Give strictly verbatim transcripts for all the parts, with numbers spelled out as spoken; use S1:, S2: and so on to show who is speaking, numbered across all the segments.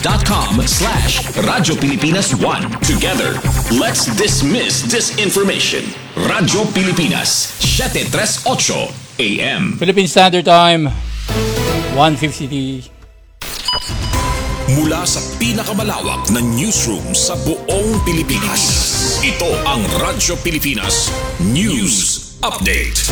S1: dot com slash Radyo Pilipinas one. Together, let's dismiss disinformation. Radyo Pilipinas, seven thirty-eight A M.
S2: Philippine Standard Time, one fifty.
S1: Mula sa pinakamalawak na newsroom sa buong Pilipinas, ito ang Radyo Pilipinas News Update.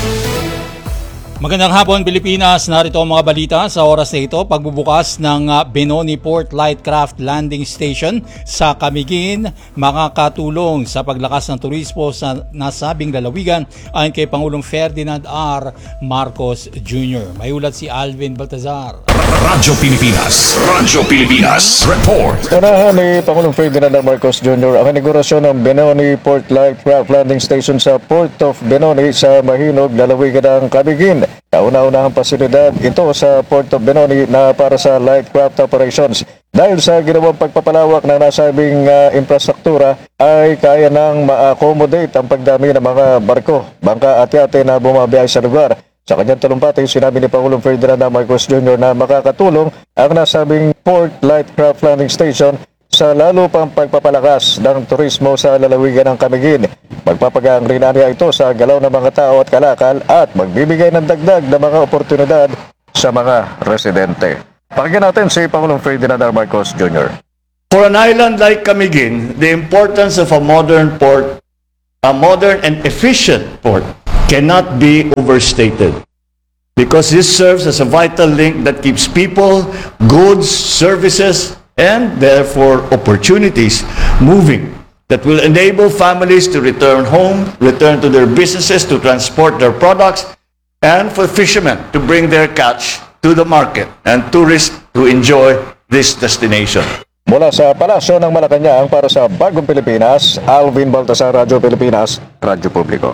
S2: Magandang hapon Pilipinas, narito ang mga balita sa oras na ito. Pagbubukas ng Benoni Port Light Craft Landing Station sa Camiguin makakatulong sa paglakas ng turismo sa nasabing lalawigan ayon kay Pangulong Ferdinand R. Marcos Junior May ulat si Alvin Baltazar.
S1: Radyo Pilipinas, Radyo Pilipinas Report.
S3: Unahan ni Pangulong Ferdinand R. Marcos Junior ang inaugurasyon ng Benoni Port Light Craft Landing Station sa Port of Benoni sa Mahinog, lalawigan ng Camiguin. Kauna-unahang pasilidad ito sa Port of Benoni na para sa light craft operations. Dahil sa ginawang pagpapalawak ng nasabing uh, infrastruktura ay kaya nang ma-accommodate ang pagdami ng mga barko, bangka at yate na bumabiyahe sa lugar. Sa kanyang talumpati, sinabi ni Pangulong Ferdinand R. Marcos Junior na makakatulong ang nasabing Port Light Craft Landing Station sa lalo pang pagpapalakas ng turismo sa lalawigan ng Camiguin. Magpapagang rin niya ito sa galaw ng mga tao at kalakal at magbibigay ng dagdag na mga oportunidad sa mga residente. Pakinggan natin si Pangulong Ferdinand R. Marcos Junior
S4: For an island like Camiguin, the importance of a modern port, a modern and efficient port, cannot be overstated. Because this serves as a vital link that keeps people, goods, services, and therefore opportunities moving, that will enable families to return home, return to their businesses to transport their products, and for fishermen to bring their catch to the market, and tourists to enjoy this destination.
S3: Mula sa Palasyo ng Malacanang para sa Bagong Pilipinas, Alvin Baltazar, Radyo Pilipinas, Radyo Publiko.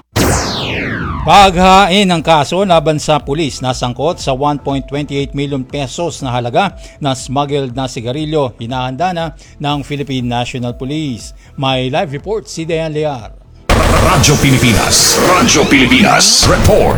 S2: Paghain ng kaso laban sa pulis na sangkot sa one point two eight million pesos na halaga na smuggled na sigarilyo, hinahanda na ng Philippine National Police. May live report si Dayan Lear.
S1: Radyo Pilipinas, Radyo Pilipinas Report.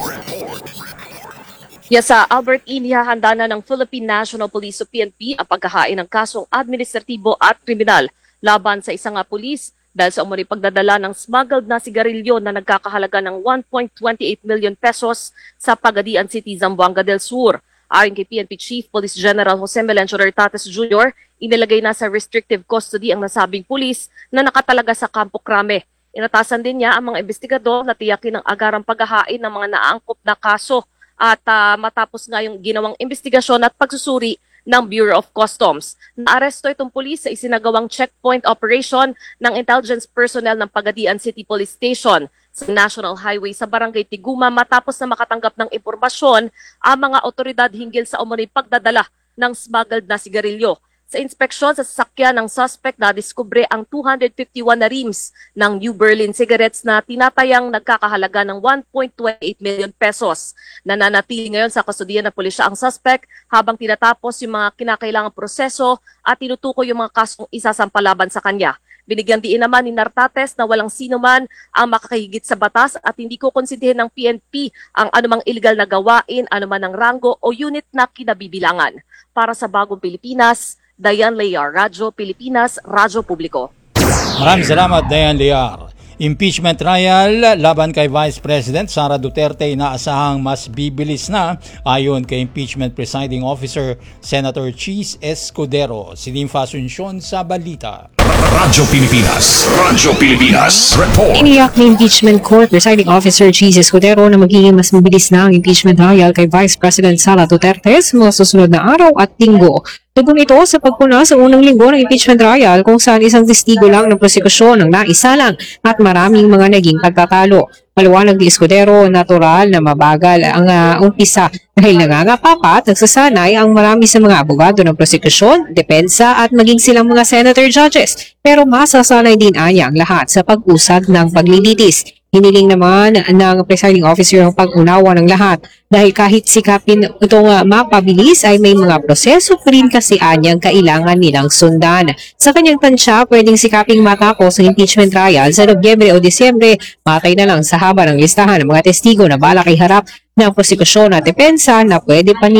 S5: Yes, sa Albert inihahanda na ng Philippine National Police o P N P ang paghahain ng kasong administratibo at kriminal laban sa isang pulis dahil sa umano'y pagdadala ng smuggled na sigarilyo na nagkakahalaga ng one point two eight million pesos sa Pagadian City, Zamboanga del Sur. Ayon kay P N P Chief Police General Jose Melencio Rertates Junior, inilagay na sa restrictive custody ang nasabing pulis na nakatalaga sa Campo Crame. Inatasan din niya ang mga investigador na tiyakin ang agarang paghahain ng mga naangkop na kaso at uh, matapos nga yung ginawang investigasyon at pagsusuri ng Bureau of Customs. Naaresto itong pulis sa isinagawang checkpoint operation ng intelligence personnel ng Pagadian City Police Station sa National Highway sa Barangay Tiguma matapos na makatanggap ng impormasyon ang mga otoridad hinggil sa umano'y pagdadala ng smuggled na sigarilyo. Sa inspeksyon sa sasakyan ng suspect na diskubre ang two hundred fifty-one na rims ng New Berlin cigarettes na tinatayang nagkakahalaga ng one point two eight million pesos. Nananatili ngayon sa kustodiya ng pulisya ang suspect habang tinatapos yung mga kinakailangang proseso at tinutukoy yung mga kasong isasampalaban sa kanya. Binigyan diin naman ni Rertates na walang sino man ang makakahigit sa batas at hindi ko konsintihin ng P N P ang anumang illegal na gawain, anuman ang rango o unit na kinabibilangan. Para sa Bagong Pilipinas, Dayan Lear, Radyo Pilipinas, Radyo Publiko.
S2: Maraming salamat, Dayan Lear. Impeachment trial laban kay Vice President Sara Duterte inaasahang mas bibilis na ayon kay Impeachment Presiding Officer Senator Cheese Escudero. Si Nympha Asuncion sa balita.
S1: Radyo Pilipinas, Radyo Pilipinas Report.
S6: Iniyak ni Impeachment Court Presiding Officer Cheese Escudero na magiging mas mabilis na ang impeachment trial kay Vice President Sara Duterte sa mga susunod na araw at linggo. Tugon ito sa pagpuna sa unang linggo ng impeachment trial kung saan isang testigo lang ng prosekusyon ang naisalang at maraming mga naging pagtatalo. Maliwanag ni Escudero, natural na mabagal ang uh, umpisa dahil nangangapapa at nagsasanay ang marami sa mga abogado ng prosekusyon, depensa at maging silang mga senator judges. Pero masasanay din anya ang lahat sa pag-usad ng paglilitis. Hiniling naman ng presiding officer ang pag-unawa ng lahat dahil kahit sikapin itong uh, mapabilis ay may mga proseso pa rin kasi anyang kailangan nilang sundan. Sa kanyang tansya, pwedeng sikaping matapos ang impeachment trial sa Nobyembre o Disyembre, matay na lang sa haba ng listahan ng mga testigo na balak iharap ng prosekusyon at depensa na pwede pa nilang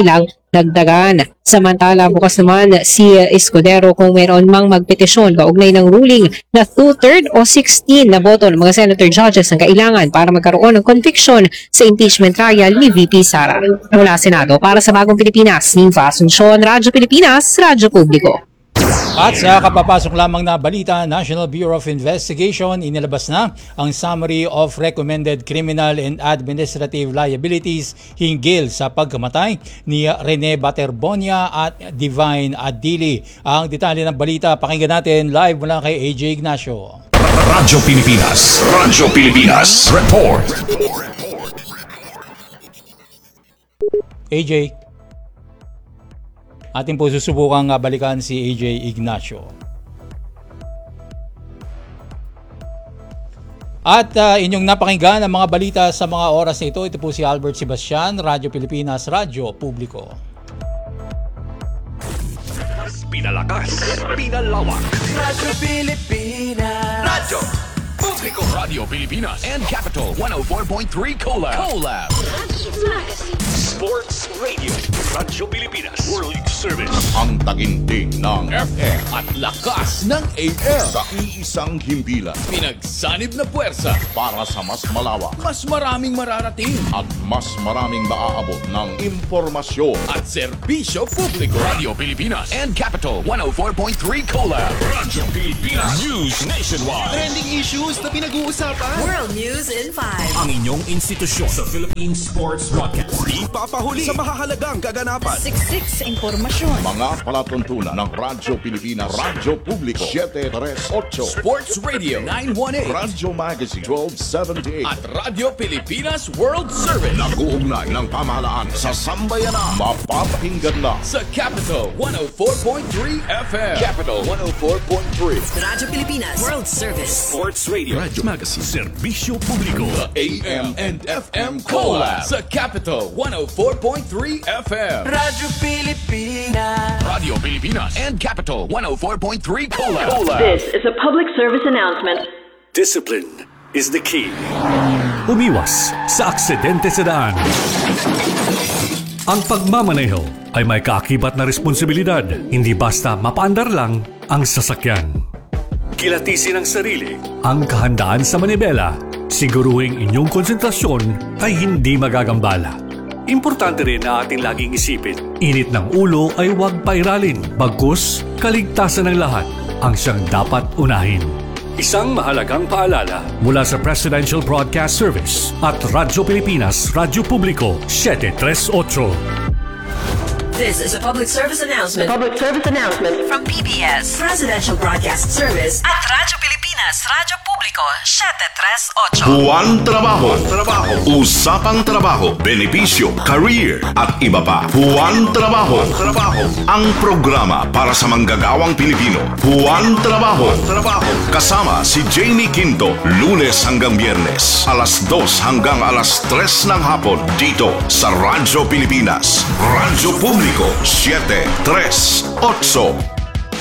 S6: dagdagan. Samantala, bukas naman si Escudero kung mayroon mang magpetisyon kaugnay ng ruling na two-third o sixteen na boto ng mga senator judges ang kailangan para magkaroon ng conviction sa impeachment trial ni V P Sara. Mula Senado, para sa Bagong Pilipinas, Ninfa Asuncion, Radyo Pilipinas, Radyo Publiko.
S2: At sa kapapasok lamang na balita, National Bureau of Investigation inilabas na ang Summary of Recommended Criminal and Administrative Liabilities hinggil sa pagkamatay ni Rene Baterbonia at Divine Adili. Ang detalye ng balita, pakinggan natin live mula kay A J Ignacio.
S1: Radyo Pilipinas, Radyo Pilipinas, report.
S2: A J, atin po susubukang balikan si A J Ignacio. At uh, inyong napakinggan ang mga balita sa mga oras na ito. Ito po si Albert Sebastian, Radyo Pilipinas, Radyo Publiko.
S1: Pinalakas, pinalawak.
S7: Radyo Pilipinas.
S1: Radyo Publiko, Radyo Pilipinas and Capital one oh four point three Collab. Collab. Sports Radio, Radyo Pilipinas, World Service.
S8: Ang taginting ng
S1: F M at lakas ng A M.
S8: sa iisang himpilan
S1: Pinagsanib na puwersa
S8: para sa mas malawak
S1: mas maraming mararating
S8: at mas maraming maaabot ng impormasyon.
S1: at serbisyo publiko. Radio Pilipinas and Capital one oh four point three Collab. Radyo Pilipinas News Nationwide.
S7: Trending issues na pinag-uusapan.
S9: World News in five.
S1: Ang inyong institusyon sa Philippine Sports Broadcast.
S7: Ipapahuli sa mahahalagang kaganapan.
S9: Siksik sa impormasyon.
S8: Mga palatuntunan ng Radyo Pilipinas, Radyo Publiko, seven three eight,
S1: Sports Radio nine one eight
S8: Radyo Magazine, twelve seventy-eight,
S1: at Radio Pilipinas World Service
S8: nag-uugnay ng pamahalaan sa sambayanan. Mapapakinggan na
S1: sa Capital one oh four point three F M. Capital one oh four point three
S9: Radyo Pilipinas World Service.
S1: Sports Radio, Radyo Magazine, Serbisyo Publiko, the A M and F M Collab sa Capital one oh four point three F M.
S7: Radyo Pilipinas.
S1: Radio Pilipinas and Capital one oh four point three Collab.
S10: This is a public service announcement.
S11: Discipline is the key. Umiwas sa aksidente sa daan. Ang pagmamaneho ay may kaakibat na responsibilidad, hindi basta mapaandar lang ang sasakyan. Kilatisin ang sarili, ang kahandaan sa manibela, siguruhing inyong konsentrasyon ay hindi magagambala. Importante rin na ating laging isipin, init ng ulo ay huwag pairalin, bagkus kaligtasan ng lahat ang siyang dapat unahin. Isang mahalagang paalala mula sa Presidential Broadcast Service at Radyo Pilipinas, Radyo Publiko, seven three eight.
S9: This is a public service announcement
S10: Public service announcement.
S9: from P B S Presidential Broadcast Service at Radyo Pilipinas Radyo Publiko seven three eight.
S8: Buwan Trabaho, Trabaho, Usapang Trabaho, Benepisyo, Career at iba pa. Buwan Trabaho, Trabaho, ang programa para sa manggagawang Pilipino. Buwan Trabaho, Trabaho, kasama si Jamie Quinto, Lunes hanggang Biyernes, alas dos hanggang alas tres ng hapon dito sa Radyo Pilipinas, Radyo Publiko, seven three eight.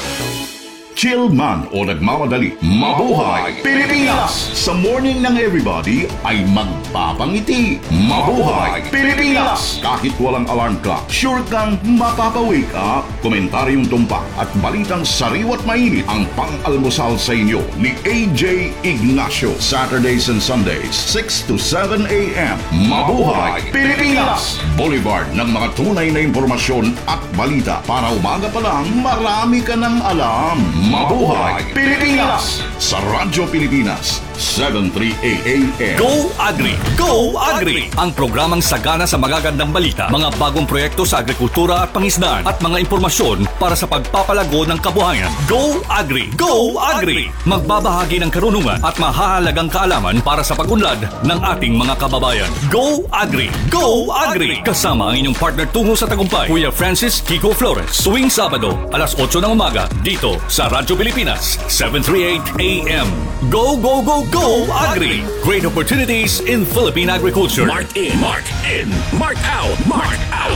S8: Chill man o nagmamadali, mabuhay Pilipinas! Sa morning ng everybody ay magpapangiti. Mabuhay Pilipinas! Kahit walang alarm clock, sure kang mapapawake up. Komentaryong tumpak at balitang sariwat mainit ang pang-almusal sa inyo ni A J Ignacio. Saturdays and Sundays, six to seven a m Mabuhay Pilipinas! Boulevard ng mga tunay na impormasyon at balita para umaga pa lang marami ka ng alam. Mabuhay Pilipinas! Sa Radyo Pilipinas, seven thirty-eight a m
S11: Go Agri! Go Agri! Ang programang sagana sa magagandang balita, mga bagong proyekto sa agrikultura at pangisdaan at mga impormasyon para sa pagpapalago ng kabuhayan. Go Agri! Go Agri! Magbabahagi ng karunungan at mahahalagang kaalaman para sa pag-unlad ng ating mga kababayan. Go Agri! Go Agri! Kasama ang inyong partner tungo sa tagumpay, Kuya Francis Kiko Flores. Tuwing Sabado, alas eight ng umaga, dito sa Radyo Pilipinas, seven thirty-eight a m Go, go, go, go, Agri! Great opportunities in Philippine agriculture.
S1: Mark in, mark in, mark out, mark out.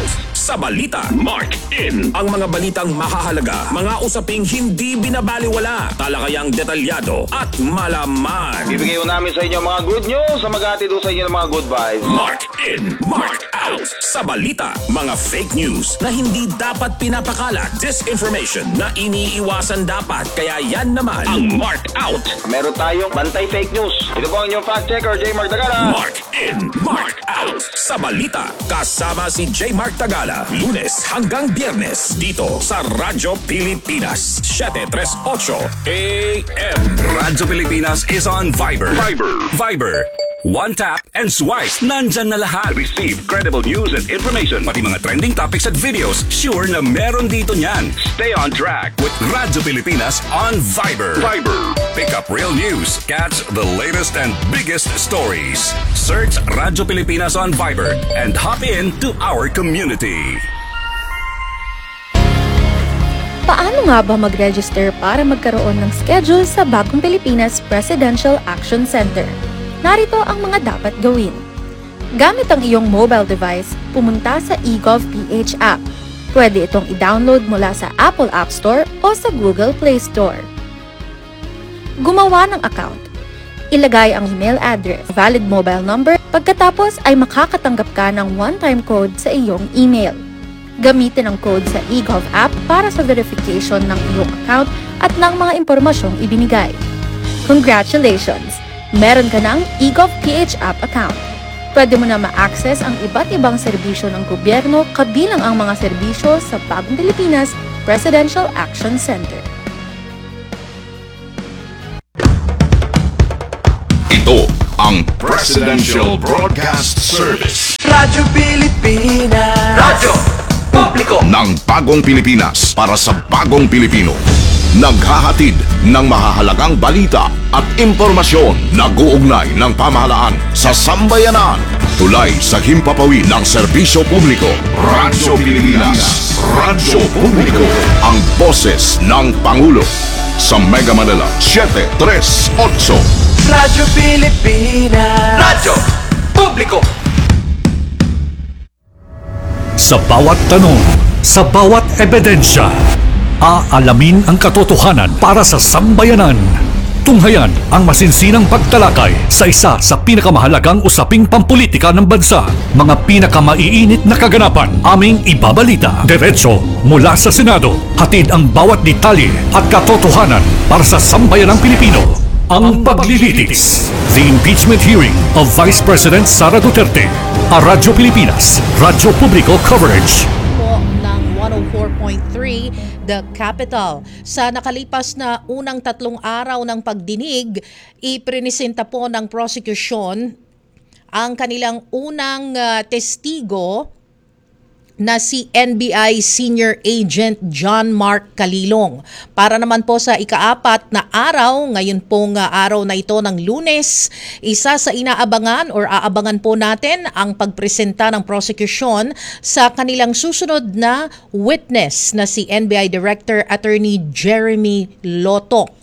S1: sa balita. Mark in ang mga balitang mahahalaga, mga usaping hindi binabaliwala, talakayang detalyado at malaman.
S12: Ibigay ko namin sa inyo mga good news sa maghatid sa inyo ng mga good vibes.
S1: Mark in, Mark out sa balita. Mga fake news na hindi dapat pinapakalat, disinformation na iniiwasan dapat, kaya yan naman ang Mark out.
S12: Meron tayong bantay fake news. Ito po ang inyong fact checker, J. Mark Tagala.
S1: Mark in, Mark out sa balita. Kasama si J. Mark Tagala, Lunes hanggang Biyernes dito sa Radyo Pilipinas, seven thirty-eight A M.
S8: Radyo Pilipinas is on Viber. Viber. Viber. One tap and swipe. Nandyan na lahat. Receive credible news and information. Pati mga trending topics at videos. Sure na meron dito niyan. Stay on track with Radyo Pilipinas on Viber. Viber. Pick up real news. Catch the latest and biggest stories. Search Radyo Pilipinas on Viber and hop in to our community.
S13: Paano nga ba mag-register para magkaroon ng schedule sa Bagong Pilipinas Presidential Action Center? Narito ang mga dapat gawin. Gamit ang iyong mobile device, pumunta sa eGovPH app. Pwede itong i-download mula sa Apple App Store o sa Google Play Store. Gumawa ng account. Ilagay ang email address, valid mobile number, pagkatapos ay makakatanggap ka ng one-time code sa iyong email. Gamitin ang code sa eGov app para sa verification ng iyong account at ng mga impormasyong ibinigay. Congratulations! Meron ka ng eGovPH app account. Pwede mo na ma-access ang iba't ibang serbisyo ng gobyerno kabilang ang mga serbisyo sa Bagong Pilipinas Presidential Action Center.
S8: Ito ang Presidential Broadcast Service.
S7: Radyo Pilipinas.
S8: Radyo Publiko ng Bagong Pilipinas para sa Bagong Pilipino. Naghahatid ng mahahalagang balita at impormasyon na guugnay ng pamahalaan sa sambayanan. Tulay sa himpapawid ng serbisyo publiko. Radyo Pilipinas. Radyo Publiko. Ang boses ng Pangulo. Sa Mega Manila, seven thirty-eight.
S7: Radyo Pilipinas. Radyo Publiko.
S11: Sa bawat tanong, sa bawat ebidensya, aalamin ang katotohanan para sa sambayanan. Tunghayan ang masinsinang pagtalakay sa isa sa pinakamahalagang usaping pampolitika ng bansa. Mga pinakamaiinit na kaganapan aming ibabalita. Diretso mula sa Senado. Hatid ang bawat detalye at katotohanan para sa sambayanang Pilipino. Ang paglilitis. The impeachment hearing of Vice President Sara Duterte. A Radyo Pilipinas, Radyo Publiko coverage.
S14: one oh four point three The Capital. Sa nakalipas na unang tatlong araw ng pagdinig, iprinisenta po ng prosecution ang kanilang unang uh, testigo na si N B I Senior Agent John Mark Calilong. Para naman po sa ikaapat na araw, ngayon pong uh, araw na ito ng Lunes, isa sa inaabangan or aabangan po natin ang pagpresenta ng prosecution sa kanilang susunod na witness na si N B I Director Attorney Jeremy Lotok.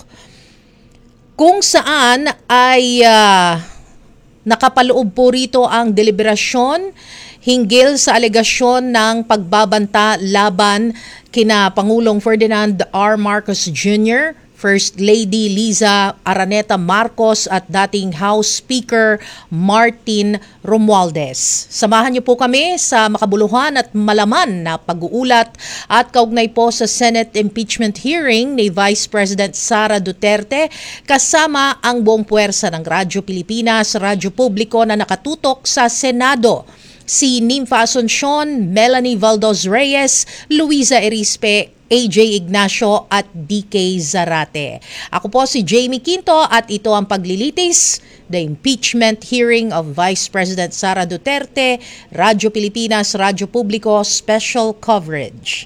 S14: Kung saan ay uh, nakapaloob po rito ang deliberasyon hinggil sa alegasyon ng pagbabanta laban kina Pangulong Ferdinand R. Marcos Junior, First Lady Liza Araneta Marcos at dating House Speaker Martin Romualdez. Samahan niyo po kami sa makabuluhan at malaman na pag-uulat at kaugnay po sa Senate impeachment hearing ni Vice President Sara Duterte kasama ang buong puwersa ng Radyo Pilipinas, Radyo Publiko na nakatutok sa Senado. Si Nympha Asuncion, Melanie Valdos Reyes, Luisa Erispe, A J Ignacio at D K Zarate. Ako po si Jamie Quinto at ito ang paglilitis, the impeachment hearing of Vice President Sara Duterte, Radyo Pilipinas, Radyo Publiko, special coverage.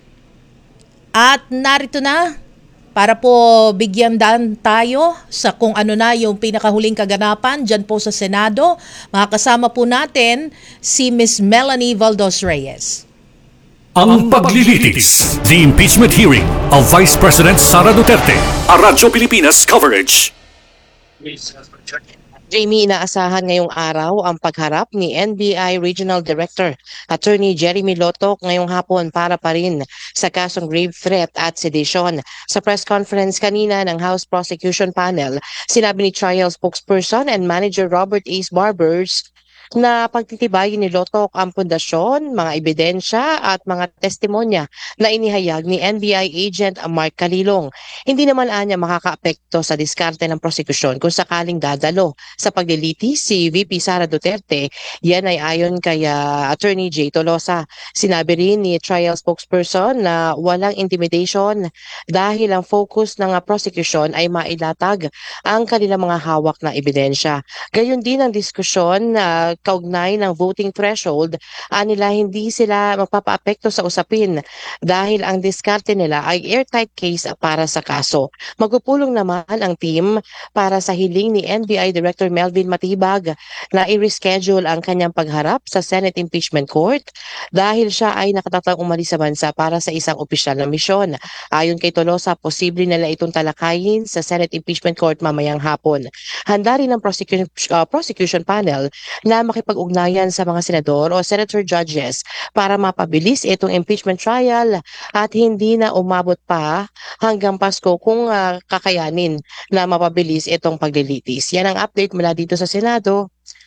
S14: At narito na, para po bigyan daan tayo sa kung ano na yung pinakahuling kaganapan dyan po sa Senado, makakasama po natin si Miss Melanie Valdos Reyes.
S11: Ang paglilitis, the impeachment hearing of Vice President Sara Duterte, a Radyo Pilipinas coverage.
S15: Jamie, inaasahan ngayong araw ang pagharap ni N B I Regional Director Attorney Jeremy Lotok ngayong hapon para pa rin sa kasong grave threat at sedition. Sa press conference kanina ng House Prosecution Panel, sinabi ni trial spokesperson and manager Robert Ace Barbers na pagtitibayin ni Lotok ang pundasyon, mga ebidensya at mga testimonya na inihayag ni N B I agent Mark Calilong. Hindi naman anya makakaapekto sa diskarte ng prosekusyon kung sakaling dadalo sa paglilitis si V P Sara Duterte. Yan ay ayon kay uh, Attorney Jay Tolosa. Sinabi rin ni trial spokesperson na walang intimidation dahil ang focus ng uh, prosekusyon ay mailatag ang kanilang mga hawak na ebidensya. Gayon din ang diskusyon na uh, kaugnay ng voting threshold, anila hindi sila magpapaapekto sa usapin dahil ang diskarte nila ay airtight case para sa kaso. Magpupulong naman ang team para sa hiling ni N B I Director Melvin Matibag na i-reschedule ang kanyang pagharap sa Senate Impeachment Court dahil siya ay nakatatang umalis sa bansa para sa isang opisyal na misyon. Ayon kay Tolosa, posible nila itong talakayin sa Senate Impeachment Court mamayang hapon. Handa rin ang prosecution, uh, prosecution panel na makipag-ugnayan sa mga senador o senator judges para mapabilis itong impeachment trial at hindi na umabot pa hanggang Pasko kung uh, kakayanin na mapabilis itong paglilitis. Yan ang update mula dito sa Senado.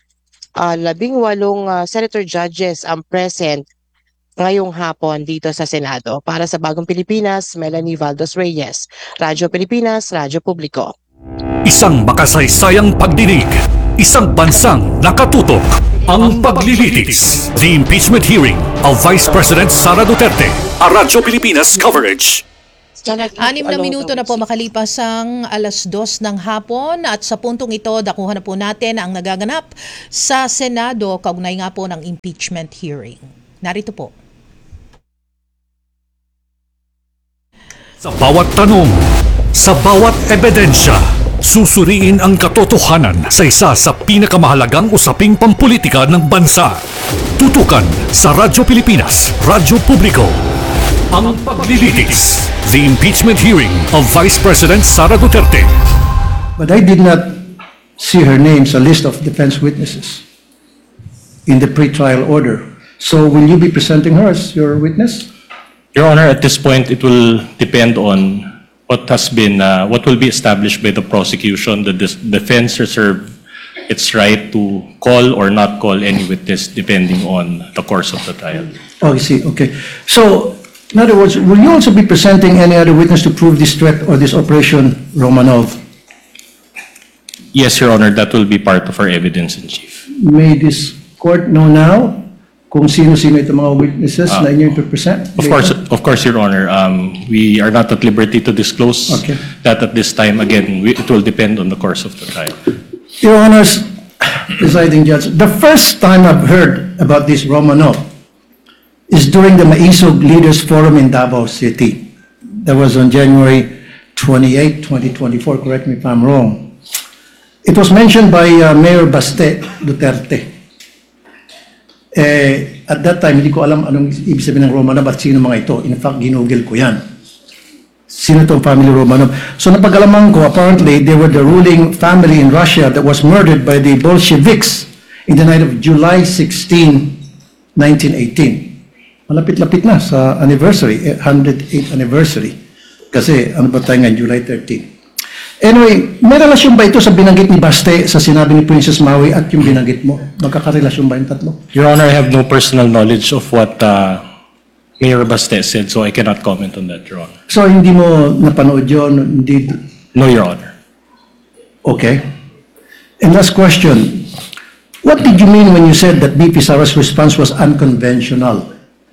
S15: Uh, labing walong uh, senator judges ang present ngayong hapon dito sa Senado. Para sa Bagong Pilipinas, Melanie Valdos Reyes, Radyo Pilipinas, Radyo Publiko.
S11: Isang makasaysayang pagdinig, isang bansang nakatutok, ang paglilitis. The impeachment hearing of Vice President Sara Duterte. A Radyo Pilipinas coverage.
S14: Anim na minuto na po makalipas ang alas dos ng hapon at sa puntong ito, dakuhan na po natin ang nagaganap sa Senado kaugnay nga po ng impeachment hearing. Narito po.
S11: Sa bawat tanong, sa bawat ebidensya, susuriin ang katotohanan sa isa sa pinakamahalagang usaping pampolitika ng bansa. Tutukan sa Radyo Pilipinas, Radyo Publiko. Ang paglilitis, the impeachment hearing of Vice President Sara Duterte.
S16: But I did not see her name sa list of defense witnesses in the pre-trial order. So will you be presenting her as your witness?
S17: Your Honor, at this point, it will depend on what has been, uh, what will be established by the prosecution. The dis- defense reserve its right to call or not call any witness depending on the course of the trial.
S16: Oh, I see. Okay. So, in other words, will you also be presenting any other witness to prove this threat or this Operation Romanov?
S17: Yes, Your Honor, that will be part of our evidence in chief.
S16: May this court know now kung sino-sino itong mga witnesses
S17: Uh,
S16: na inyo i-present?
S17: Of course, of course, Your Honor. Um, we are not at liberty to disclose
S16: Okay.
S17: that at this time. Again, we, it will depend on the course of the trial.
S16: Your Honors, presiding judge, the first time I've heard about this Romanov is during the Maisog Leaders Forum in Davao City. That was on January twenty-eighth, twenty twenty-four, correct me if I'm wrong. It was mentioned by uh, Mayor Baste Duterte. Eh, at that time, hindi ko alam anong ibig sabihin ng Romanov at sino mga ito. In fact, ginugil ko yan. Sino itong family Romanov? So napag-alaman ko, apparently, they were the ruling family in Russia that was murdered by the Bolsheviks in the night of July sixteenth, nineteen eighteen. Malapit-lapit na sa anniversary, one hundred eighth anniversary. Kasi ano ba tayo ngayon, July thirteenth. Anyway, may relasyon ba ito sa binanggit ni Baste sa sinabi ni Princess Maui at yung binanggit mo? Magkakarelasyon ba yung tatlo?
S17: Your Honor, I have no personal knowledge of what uh, Mayor Baste said, so I cannot comment on that, Your Honor.
S16: So hindi mo napanood yun? Hindi...
S17: No, Your Honor.
S16: Okay. And last question. What did you mean when you said that B P Sara's response was unconventional?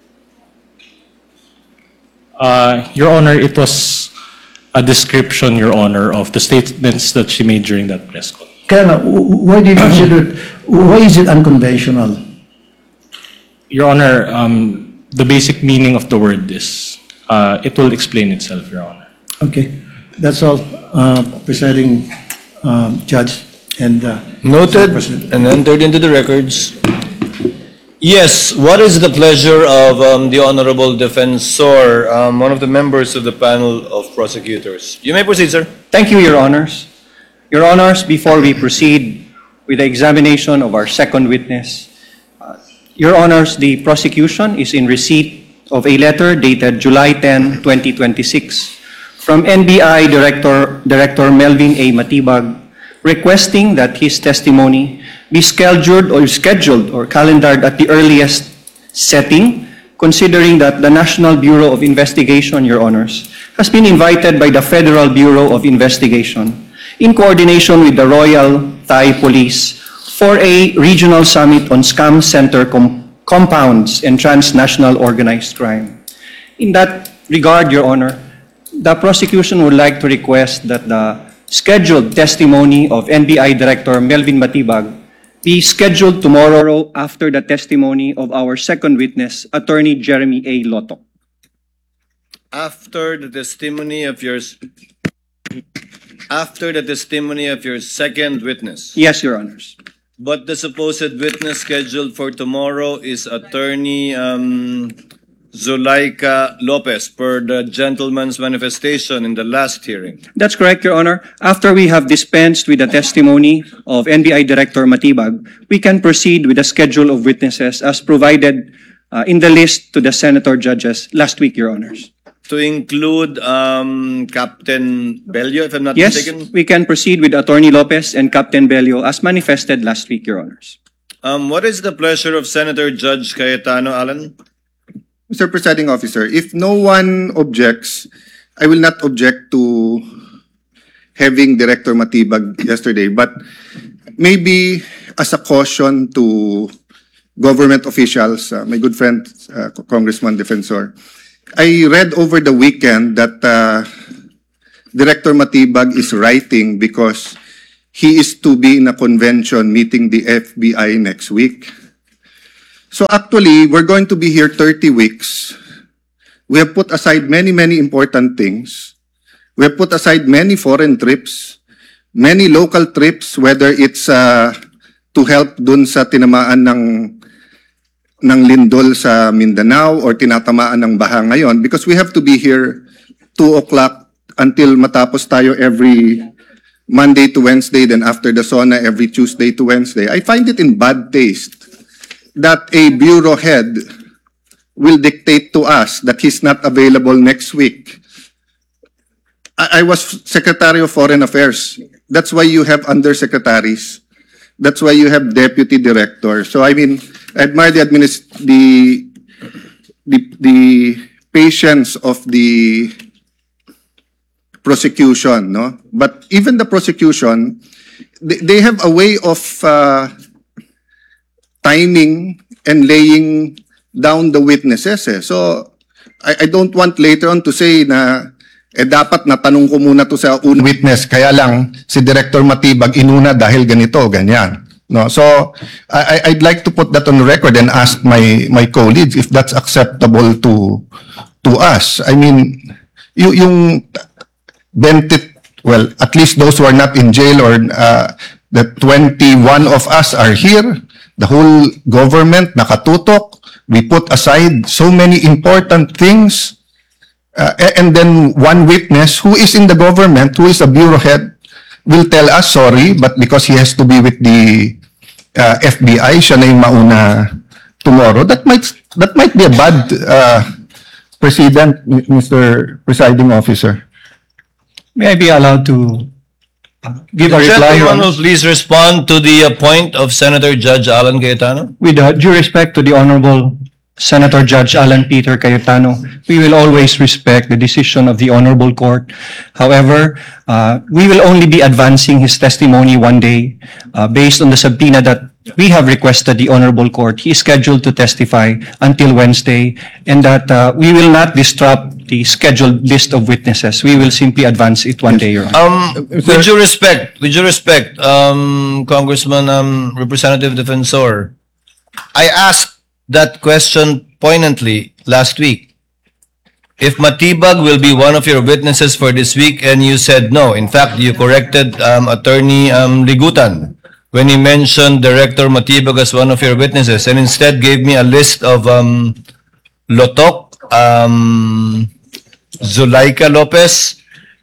S17: Uh, Your Honor, it was a description, Your Honor, of the statements that she made during that press call.
S16: Kaya nga, w- why do you consider it, why is it unconventional?
S17: Your Honor, um, the basic meaning of the word is, uh, it will explain itself, Your Honor.
S16: Okay. That's all, uh, presiding um, judge and... Uh,
S18: Noted and entered into the records. Yes, what is the pleasure of um, the Honorable Defensor, um, one of the members of the panel of prosecutors? You may proceed, sir.
S19: Thank you, Your Honors. Your Honors, before we proceed with the examination of our second witness. Uh, Your Honors, the prosecution is in receipt of a letter dated July tenth, twenty twenty-six from N B I Director, Director Melvin A. Matibag requesting that his testimony be scheduled or scheduled or calendared at the earliest setting, considering that the National Bureau of Investigation, Your Honors, has been invited by the Federal Bureau of Investigation in coordination with the Royal Thai Police for a regional summit on scam center com compounds and transnational organized crime. In that regard, Your Honor, the prosecution would like to request that the scheduled testimony of N B I Director Melvin Matibag be scheduled tomorrow after the testimony of our second witness, Attorney Jeremy A. Lotto.
S18: After the testimony of your after the testimony of your second witness.
S19: Yes, Your Honors.
S18: But the supposed witness scheduled for tomorrow is Attorney um, Zulaika Lopez per the gentleman's manifestation in the last hearing.
S19: That's correct, Your Honor. After we have dispensed with the testimony of N B I Director Matibag, we can proceed with the schedule of witnesses as provided uh, in the list to the senator judges last week, Your Honors.
S18: To include um, Captain Bello, if I'm not
S19: Yes,
S18: mistaken?
S19: we can proceed with Attorney Lopez and Captain Bello as manifested last week, Your Honors.
S18: Um, what is the pleasure of Senator Judge Cayetano, Alan?
S20: Mister Presiding Officer, if no one objects, I will not object to having Director Matibag yesterday, but maybe as a caution to government officials, uh, my good friend, uh, Congressman Defensor, I read over the weekend that uh, Director Matibag is writing because he is to be in a convention meeting the F B I next week. So actually, we're going to be here thirty weeks. We have put aside many, many important things. We have put aside many foreign trips, many local trips, whether it's uh, to help dun sa tinamaan ng ng lindol sa Mindanao or tinatamaan ng baha ngayon, because we have to be here two o'clock until matapos tayo every Monday to Wednesday, then after the SONA every Tuesday to Wednesday. I find it in bad taste that a bureau head will dictate to us that he's not available next week. I, I was Secretary of Foreign Affairs. That's why you have undersecretaries. That's why you have deputy directors. So I mean, I admire the, administ the, the, the patience of the prosecution, no? But even the prosecution, they, they have a way of uh, timing and laying down the witnesses. Eh. So, I, I don't want later on to say na, eh dapat natanong ko muna to sa unang witness, kaya lang si Director Matibag inuna dahil ganito, ganyan. No, so, I, I'd like to put that on the record and ask my, my colleagues if that's acceptable to, to us. I mean, y yung twenty, well, at least those who are not in jail or uh, the twenty-one of us are here. The whole government nakatutok. We put aside so many important things. Uh, and then one witness who is in the government, who is a bureau head, will tell us sorry, but because he has to be with the uh, F B I, siya na yung mauna tomorrow. That might that might be a bad uh, precedent, Mister Presiding Officer.
S19: May I be allowed to give a reply?
S18: Gentleman will please respond to the uh, point of Senator Judge Alan Cayetano.
S19: With uh, due respect to the Honorable Senator Judge Alan Peter Cayetano, we will always respect the decision of the Honorable Court. However, uh, we will only be advancing his testimony one day uh, based on the subpoena that we have requested the Honorable Court. He is scheduled to testify until Wednesday, and that uh, we will not disrupt the scheduled list of witnesses. We will simply advance it one day, Your Honor.
S18: Um, with due respect, with due respect, um, Congressman, um, Representative Defensor, I asked that question poignantly last week. If Matibag will be one of your witnesses for this week, and you said no. In fact, you corrected um, Attorney um, Ligutan when he mentioned Director Matibag as one of your witnesses, and instead gave me a list of um, Lotok, um, Zulaika Lopez,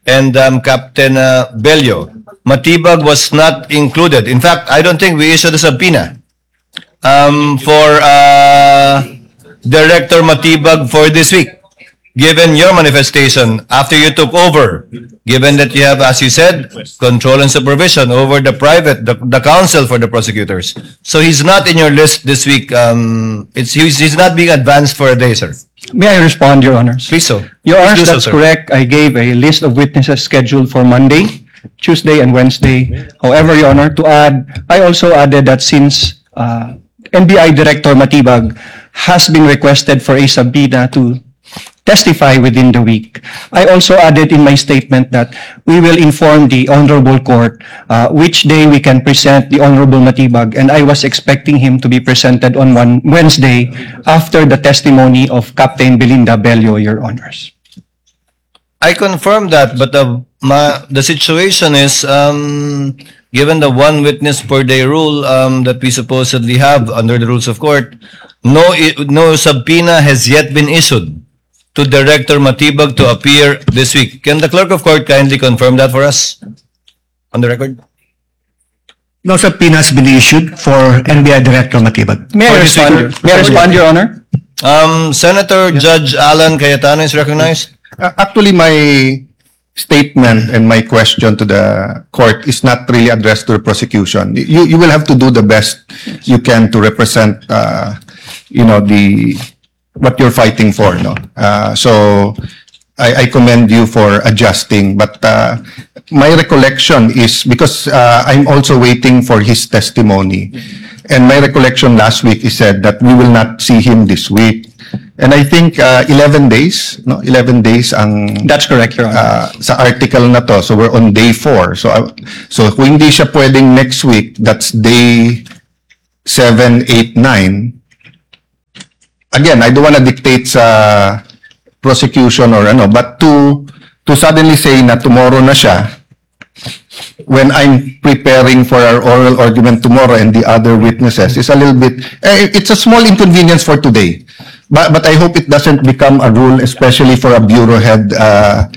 S18: and um, Captain uh, Bello. Matibag was not included. In fact, I don't think we issued a subpoena um, for uh, Director Matibag for this week. Given your manifestation after you took over, given that you have, as you said, control and supervision over the private, the, the counsel for the prosecutors. So he's not in your list this week. Um, it's he's, he's not being advanced for a day, sir.
S19: May I respond, Your Honors?
S18: Please so.
S19: Your
S18: Please
S19: Honors,
S18: do so,
S19: that's
S18: sir.
S19: correct. I gave a list of witnesses scheduled for Monday, Tuesday, and Wednesday. However, Your Honor, to add, I also added that since uh, N B I Director Matibag has been requested for a subpoena to testify within the week, I also added in my statement that we will inform the Honorable Court uh, which day we can present the Honorable Matibag, and I was expecting him to be presented on one Wednesday after the testimony of Captain Belinda Bello, Your Honors.
S18: I confirm that, but the ma, the situation is, um, given the one witness per day rule um, that we supposedly have under the rules of court, no i- no subpoena has yet been issued to Director Matibag to appear this week. Can the clerk of court kindly confirm that for us on the record?
S21: No subpoena has been issued for N B I Director Matibag.
S19: May I
S18: For this
S19: respond?
S18: week?
S19: May I respond, Your Honor?
S18: Um, Senator Judge Alan Cayetano is recognized.
S20: Uh, actually, my statement and my question to the court is not really addressed to the prosecution. You you will have to do the best you can to represent, uh, you know, the what you're fighting for, no. Uh, so I, I commend you for adjusting, but uh, my recollection is because uh, I'm also waiting for his testimony, and my recollection last week he said that we will not see him this week. And I think uh, eleven days, no, eleven days ang
S19: That's correct, Your Honor.
S20: uh, sa article na to. So we're on day four. So uh, so kung hindi siya pwedeng next week, that's day seven, eight, nine. Again, I don't want to dictate sa prosecution or ano, but to to suddenly say na tomorrow na siya, when I'm preparing for our oral argument tomorrow and the other witnesses, is a little bit, eh, it's a small inconvenience for today. But, but I hope it doesn't become a rule, especially for a bureau head. Uh,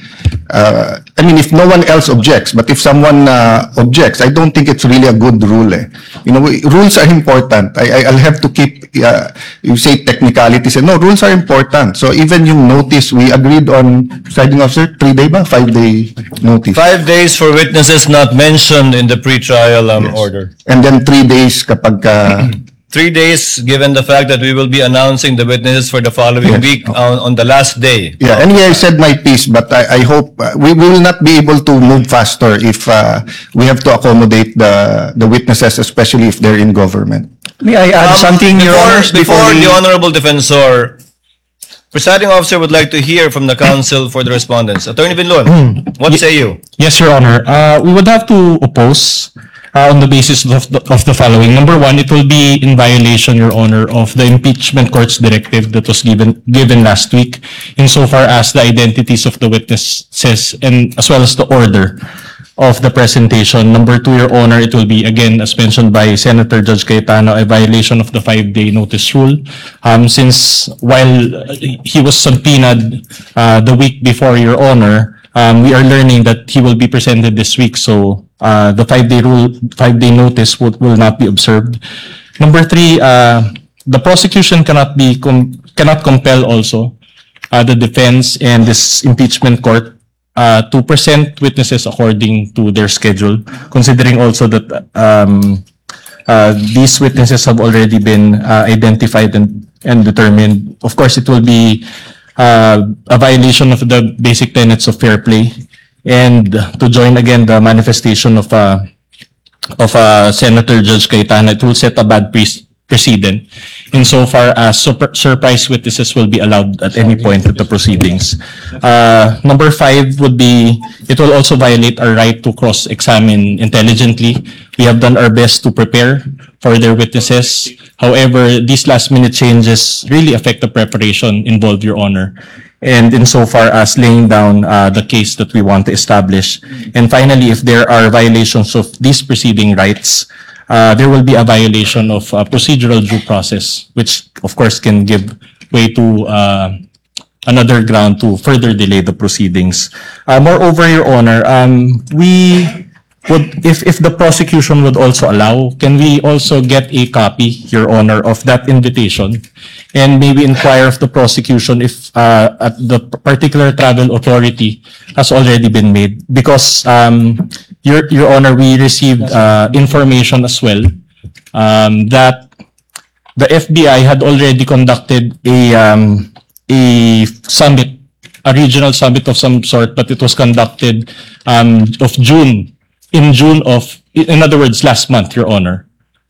S20: uh, I mean, if no one else objects, but if someone uh, objects, I don't think it's really a good rule. Eh. You know, we- rules are important. I, I, I'll have to keep, uh, you say technicalities, and no, rules are important. So even yung notice, we agreed on, presiding officer, three day ba? Five day notice.
S18: Five days for witnesses not mentioned in the pretrial um, order.
S20: And then three days kapag uh,
S18: Three days, given the fact that we will be announcing the witnesses for the following
S20: Yes.
S18: week on, on the last day.
S20: Yeah, anyway, I said my piece, but I, I hope uh, we, we will not be able to move faster if uh, we have to accommodate the the witnesses, especially if they're in government.
S19: May I add
S18: Um,
S19: something, Your
S18: before,
S19: Honors,
S18: before
S19: before we...
S18: the honorable defensor, presiding officer would like to hear from the counsel for the respondents. Attorney Binlon, what say you?
S22: Yes, Your Honor. Uh, we would have to oppose uh, on the basis of the, of the following. Number one, it will be in violation, Your Honor, of the impeachment court's directive that was given given last week, insofar as the identities of the witnesses and as well as the order of the presentation. Number two, Your Honor, it will be, again, as mentioned by Senator Judge Cayetano, a violation of the five-day notice rule. Um, since while uh, he was subpoenaed uh, the week before, Your Honor, um, we are learning that he will be presented this week. So uh, the five-day rule, five-day notice will, will not be observed. Number three, uh, the prosecution cannot be com- cannot compel also uh, the defense and this impeachment court uh, to present witnesses according to their schedule, considering also that um, uh, these witnesses have already been uh, identified and, and determined. Of course, it will be uh, a violation of the basic tenets of fair play, and to join again the manifestation of uh, of uh, Senator Judge Cayetano, it will set a bad pre- precedent insofar as super- surprise witnesses will be allowed at any point of the proceedings. Uh, number five would be, it will also violate our right to cross-examine intelligently. We have done our best to prepare for their witnesses. However, these last-minute changes really affect the preparation involved, Your Honor, and insofar as laying down uh, the case that we want to establish. And finally, if there are violations of these preceding rights, uh, there will be a violation of uh, procedural due process, which of course can give way to uh, another ground to further delay the proceedings. Uh, moreover, Your Honor, um, we would, if, if the prosecution would also allow, can we also get a copy, Your Honor, of that invitation and maybe inquire of the prosecution if uh, at the particular travel authority has already been made? Because, um, Your, Your Honor, we received uh, information as well um, that the F B I had already conducted a um, a summit, a regional summit of some sort, but it was conducted um, of June. In June of, in other words, last month, Your Honor,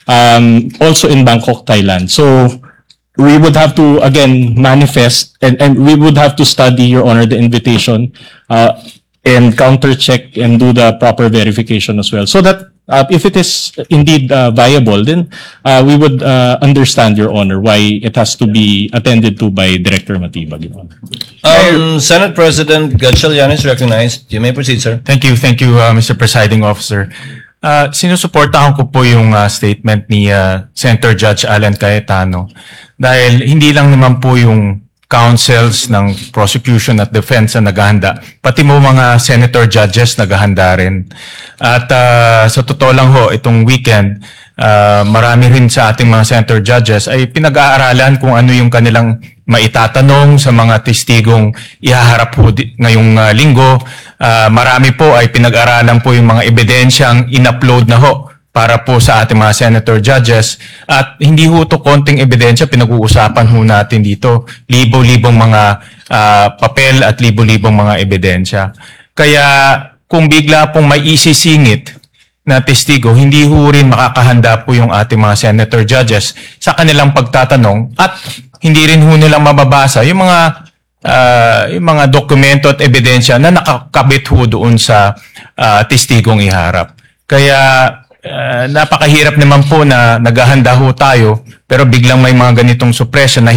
S22: um, also in Bangkok, Thailand. So we would have to, again, manifest, and, and we would have to study, Your Honor, the invitation, uh, and counter-check and do the proper verification as well. So that uh, if it is indeed uh, viable, then uh, we would uh, understand, Your Honor, why it has to be attended to by Director Matibag, Your Honor.
S18: Um, Senate President Gatchalian is recognized. You may proceed, sir.
S3: Thank you, thank you, uh, Mister Presiding Officer. Uh, sinusuportahan ko po yung uh, statement ni uh, Senator Judge Alan Cayetano dahil hindi lang naman po yung counsels ng prosecution at defense na naghahanda, pati mo mga senator judges naghahanda rin. At uh, sa totoo lang ho, itong weekend, uh, marami rin sa ating mga senator judges ay pinag-aaralan kung ano yung kanilang maitatanong sa mga testigong ihaharap po di- ngayong uh, linggo. Uh, marami po ay pinag-aralan po yung mga ebidensyang in-upload na ho para po sa ating mga senator judges. At hindi ho ito konting ebidensya, pinag-uusapan ho natin dito. Libo-libong mga uh, papel at libo-libong mga ebidensya. Kaya kung bigla pong may isisingit na testigo, hindi ho rin makakahanda po yung ating mga senator judges sa kanilang pagtatanong at hindi rin ho nilang mababasa yung mga uh, yung mga dokumento at ebidensya na nakakabit ho doon sa uh, testigong iharap. Kaya Uh, napakahirap naman po na naghahanda ho tayo pero biglang may mga ganitong suppression na